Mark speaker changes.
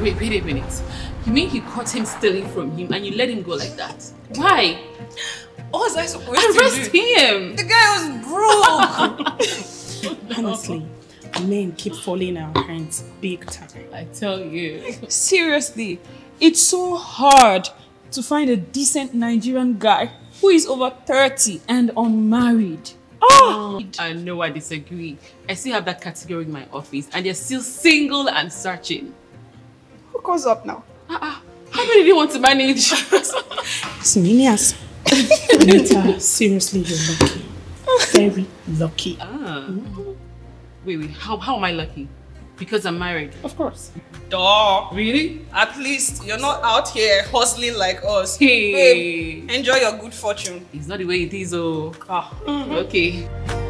Speaker 1: wait a minute. You mean you caught him stealing from him and you let him go like that? Why?
Speaker 2: What was I supposed to do?
Speaker 1: Arrest him!
Speaker 2: The guy was broke!
Speaker 3: Honestly, men keep falling in our hands big time.
Speaker 1: I tell you.
Speaker 4: Seriously, it's so hard to find a decent Nigerian guy who is over 30 and unmarried.
Speaker 1: I know I disagree. I still have that category in my office and they're still single and searching.
Speaker 2: Who goes up now?
Speaker 1: How many do you want to manage?
Speaker 3: Sminias. Anita, seriously, you're lucky. Very lucky.
Speaker 1: Wait, how am I lucky? Because I'm married.
Speaker 3: Of course.
Speaker 2: Duh.
Speaker 1: Really?
Speaker 2: At least you're not out here hustling like us.
Speaker 1: Hey.
Speaker 2: Babe, enjoy your good fortune.
Speaker 1: It's not the way it is, oh.
Speaker 2: Ah.
Speaker 1: Okay.